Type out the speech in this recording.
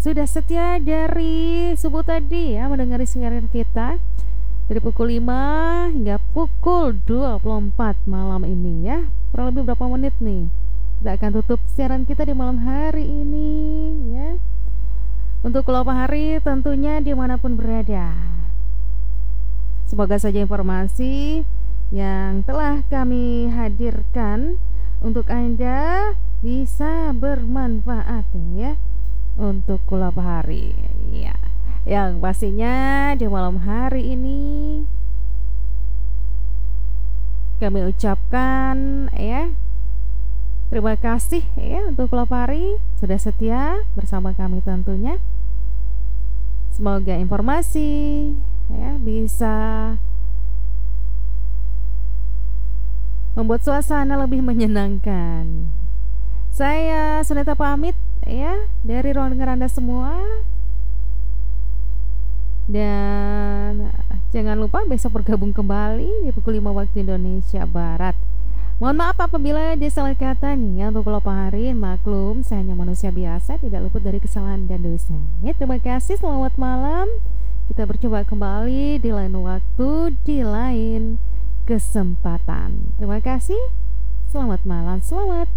sudah setia dari subuh tadi ya mendengari siaran kita dari pukul 5 hingga pukul 24 malam ini ya. Kurang lebih berapa menit nih kita akan tutup siaran kita di malam hari ini ya. Untuk kelapa hari tentunya dimanapun berada, semoga saja informasi yang telah kami hadirkan untuk Anda bisa bermanfaat ya untuk kelapa hari ya. Yang pastinya di malam hari ini kami ucapkan ya terima kasih ya untuk kelapa hari sudah setia bersama kami tentunya. Semoga informasi ya bisa membuat suasana lebih menyenangkan. Saya Suneta pamit ya dari ruang dengar Anda semua. Dan jangan lupa besok bergabung kembali di pukul 5 waktu Indonesia Barat. Mohon maaf apabila ada salah kata nih ya untuk kelapa hari. Maklum saya hanya manusia biasa, tidak luput dari kesalahan dan dosa ya. Terima kasih, selamat malam. Kita berjumpa kembali di lain waktu, di lain kesempatan. Terima kasih, selamat malam, selamat